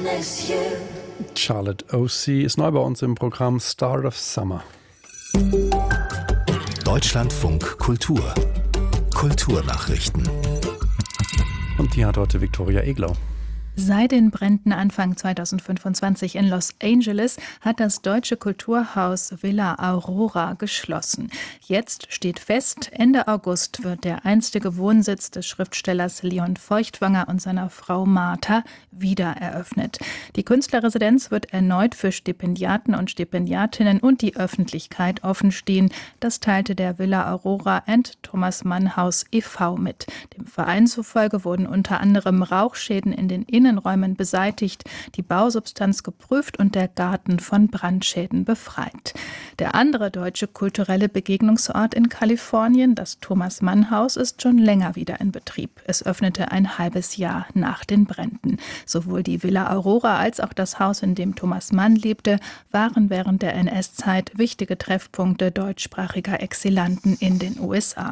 Charlotte O.C. ist neu bei uns im Programm Start of Summer. Deutschlandfunk Kultur. Kulturnachrichten. Und die hat heute Viktoria Eglau. Seit den Bränden Anfang 2025 in Los Angeles hat das deutsche Kulturhaus Villa Aurora geschlossen. Jetzt steht fest, Ende August wird der einstige Wohnsitz des Schriftstellers Leon Feuchtwanger und seiner Frau Martha wieder eröffnet. Die Künstlerresidenz wird erneut für Stipendiaten und Stipendiatinnen und die Öffentlichkeit offen stehen. Das teilte der Villa Aurora and Thomas Mann Haus e.V. mit. Dem Verein zufolge wurden unter anderem Rauchschäden in den Innenräumen beseitigt, die Bausubstanz geprüft und der Garten von Brandschäden befreit. Der andere deutsche kulturelle Begegnungsort in Kalifornien, das Thomas Mann Haus, ist schon länger wieder in Betrieb. Es öffnete ein halbes Jahr nach den Bränden. Sowohl die Villa Aurora als auch das Haus, in dem Thomas Mann lebte, waren während der NS-Zeit wichtige Treffpunkte deutschsprachiger Exilanten in den USA.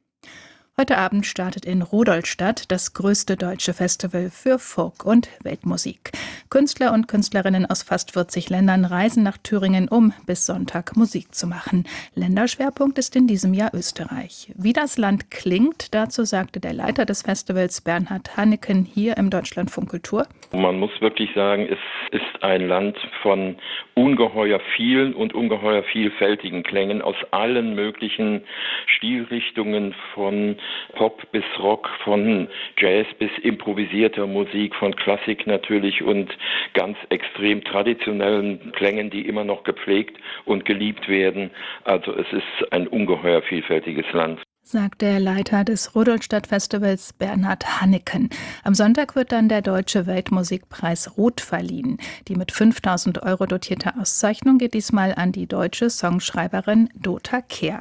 Heute Abend startet in Rudolstadt das größte deutsche Festival für Folk- und Weltmusik. Künstler und Künstlerinnen aus fast 40 Ländern reisen nach Thüringen, um bis Sonntag Musik zu machen. Länderschwerpunkt ist in diesem Jahr Österreich. Wie das Land klingt, dazu sagte der Leiter des Festivals Bernhard Hanneken hier im Deutschlandfunk Kultur. Man muss wirklich sagen, es ist ein Land von ungeheuer vielen und ungeheuer vielfältigen Klängen aus allen möglichen Stilrichtungen, von Pop bis Rock, von Jazz bis improvisierter Musik, von Klassik natürlich und ganz extrem traditionellen Klängen, die immer noch gepflegt und geliebt werden. Also es ist ein ungeheuer vielfältiges Land, Sagt der Leiter des Rudolstadt-Festivals Bernhard Hanneken. Am Sonntag wird dann der Deutsche Weltmusikpreis Rot verliehen. Die mit 5.000 € dotierte Auszeichnung geht diesmal an die deutsche Songschreiberin Dota Kehr.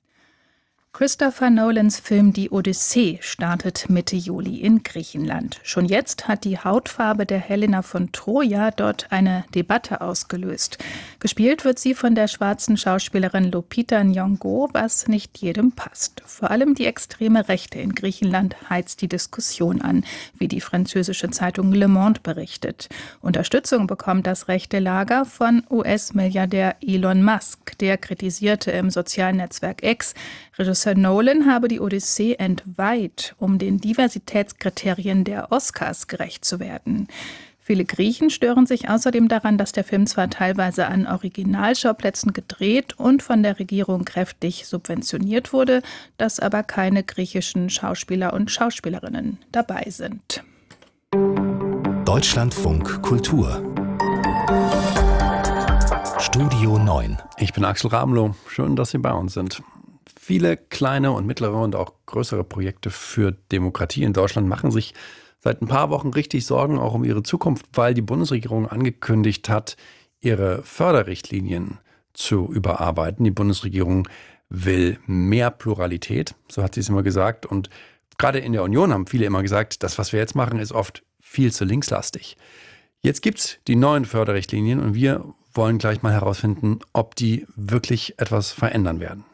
Christopher Nolans Film Die Odyssee startet Mitte Juli in Griechenland. Schon jetzt hat die Hautfarbe der Helena von Troja dort eine Debatte ausgelöst. Gespielt wird sie von der schwarzen Schauspielerin Lupita Nyong'o, was nicht jedem passt. Vor allem die extreme Rechte in Griechenland heizt die Diskussion an, wie die französische Zeitung Le Monde berichtet. Unterstützung bekommt das rechte Lager von US-Milliardär Elon Musk. Der kritisierte im sozialen Netzwerk X, Regisseur Nolan habe die Odyssee entweiht, um den Diversitätskriterien der Oscars gerecht zu werden. Viele Griechen stören sich außerdem daran, dass der Film zwar teilweise an Originalschauplätzen gedreht und von der Regierung kräftig subventioniert wurde, dass aber keine griechischen Schauspieler und Schauspielerinnen dabei sind. Deutschlandfunk Kultur. Studio 9. Ich bin Axel Rabenloh. Schön, dass Sie bei uns sind. Viele kleine und mittlere und auch größere Projekte für Demokratie in Deutschland machen sich seit ein paar Wochen richtig Sorgen, auch um ihre Zukunft, weil die Bundesregierung angekündigt hat, ihre Förderrichtlinien zu überarbeiten. Die Bundesregierung will mehr Pluralität, so hat sie es immer gesagt. Und gerade in der Union haben viele immer gesagt, das, was wir jetzt machen, ist oft viel zu linkslastig. Jetzt gibt es die neuen Förderrichtlinien und wir wollen gleich mal herausfinden, ob die wirklich etwas verändern werden.